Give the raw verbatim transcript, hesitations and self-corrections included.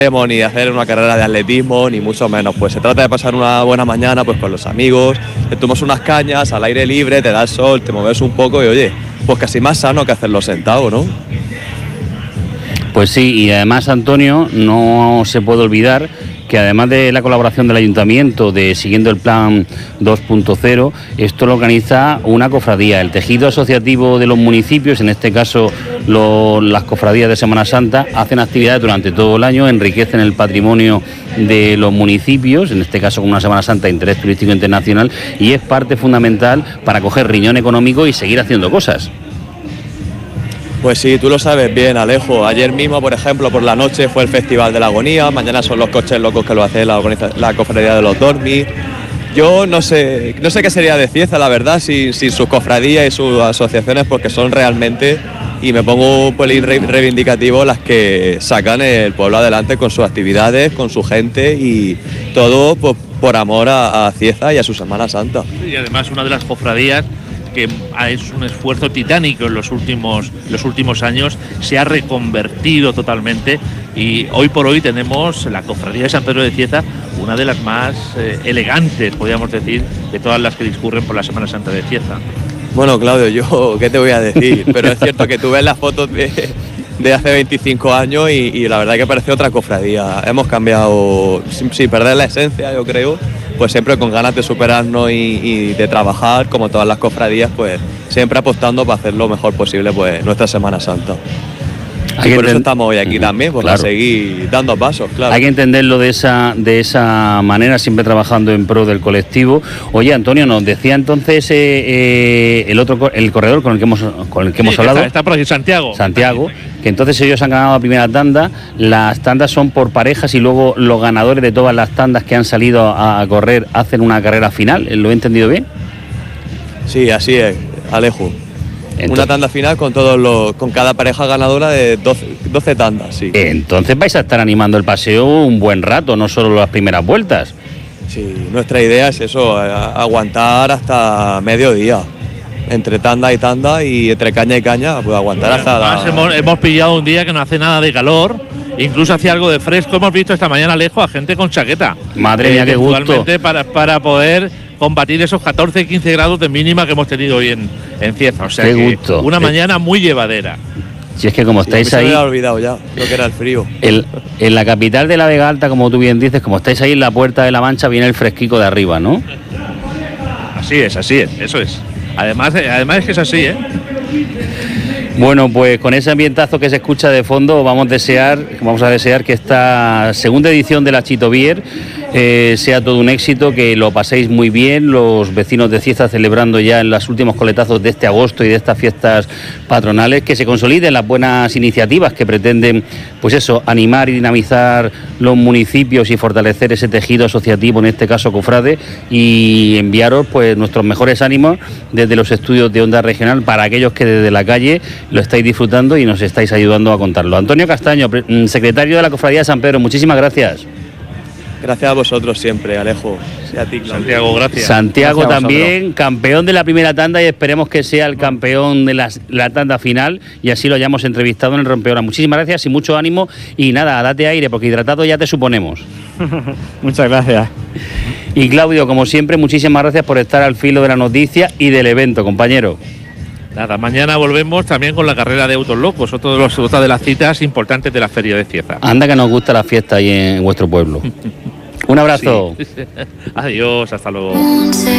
ni de hacer una carrera de atletismo, ni mucho menos. Pues se trata de pasar una buena mañana pues con los amigos, te tomas unas cañas al aire libre, te da el sol, te mueves un poco y oye, pues casi más sano que hacerlo sentado, ¿no? Pues sí, y además, Antonio, no se puede olvidar que además de la colaboración del Ayuntamiento, de siguiendo el plan dos punto cero, esto lo organiza una cofradía, el tejido asociativo de los municipios, en este caso lo, las cofradías de Semana Santa, hacen actividades durante todo el año, enriquecen el patrimonio de los municipios, en este caso con una Semana Santa de interés turístico internacional, y es parte fundamental para coger riñón económico y seguir haciendo cosas. Pues sí, tú lo sabes bien, Alejo. Ayer mismo, por ejemplo, por la noche fue el Festival de la Agonía, mañana son los coches locos que lo hace la, la Cofradía de los Dormis. Yo no sé, no sé qué sería de Cieza, la verdad, sin, sin sus cofradías y sus asociaciones, porque son realmente, y me pongo un pelín reivindicativo, las que sacan el pueblo adelante con sus actividades, con su gente y todo pues, por amor a, a Cieza y a su Semana Santa. Y además una de las cofradías que ha hecho un esfuerzo titánico en los últimos, los últimos años, se ha reconvertido totalmente y hoy por hoy tenemos la Cofradía de San Pedro de Cieza, una de las más eh, elegantes, podríamos decir, de todas las que discurren por la Semana Santa de Cieza. Bueno, Claudio, yo qué te voy a decir, pero es cierto que tú ves las fotos de, de hace veinticinco años y, y la verdad que parece otra cofradía. Hemos cambiado, sin, sin perder la esencia, yo creo, pues siempre con ganas de superarnos y, y de trabajar, como todas las cofradías, pues siempre apostando para hacer lo mejor posible pues nuestra Semana Santa. Y por eso estamos hoy aquí también, pues claro, para seguir dando pasos, claro. Hay que entenderlo de esa de esa manera, siempre trabajando en pro del colectivo. Oye, Antonio, nos decía entonces eh, eh, el otro el corredor con el que hemos con el que hemos sí, hablado. Está, está por aquí, Santiago. Santiago, que entonces ellos han ganado la primera tanda. Las tandas son por parejas y luego los ganadores de todas las tandas que han salido a, a correr hacen una carrera final. ¿Lo he entendido bien? Sí, así es, Alejo. Entonces, una tanda final con todos los, con cada pareja ganadora de doce, doce tandas, sí. Entonces vais a estar animando el paseo un buen rato, no solo las primeras vueltas. Sí, nuestra idea es eso, aguantar hasta mediodía. Entre tanda y tanda y entre caña y caña, pues aguantar hasta la... hemos, hemos pillado un día que no hace nada de calor, incluso hacía algo de fresco. Hemos visto esta mañana lejos a gente con chaqueta. Madre mía, eh, qué gusto. Para, para poder combatir esos catorce, quince grados de mínima que hemos tenido hoy en, en Cieza. O sea, qué que gusto. Una eh. mañana muy llevadera. Si es que como estáis sí, ahí... Se me había olvidado ya lo que era el frío. El, en la capital de la Vega Alta, como tú bien dices, como estáis ahí en la Puerta de la Mancha, viene el fresquico de arriba, ¿no? Así es, así es, eso es. Además, además es que es así, ¿eh? Bueno, pues con ese ambientazo que se escucha de fondo, vamos a desear, vamos a desear que esta segunda edición de la Chito Bier eh, sea todo un éxito, que lo paséis muy bien, los vecinos de Cieza celebrando ya en los últimos coletazos de este agosto y de estas fiestas patronales, que se consoliden las buenas iniciativas que pretenden, pues eso, animar y dinamizar los municipios y fortalecer ese tejido asociativo, en este caso cofrade, y enviaros pues nuestros mejores ánimos desde los estudios de Onda Regional para aquellos que desde la calle lo estáis disfrutando y nos estáis ayudando a contarlo. Antonio Castaño, secretario de la Cofradía de San Pedro, muchísimas gracias. Gracias a vosotros siempre, Alejo. Sí, a ti, Claudio. Santiago, gracias. Santiago gracias también, campeón de la primera tanda y esperemos que sea el campeón de la, la tanda final y así lo hayamos entrevistado en el Rompeolas. Muchísimas gracias y mucho ánimo y nada, date aire porque hidratado ya te suponemos. Muchas gracias. Y Claudio, como siempre, muchísimas gracias por estar al filo de la noticia y del evento, compañero. Nada, mañana volvemos también con la carrera de autos locos, otro de los, otra de las citas importantes de la Feria de Cieza. Anda que nos gusta la fiesta ahí en vuestro pueblo. Un abrazo. Sí. Adiós, hasta luego.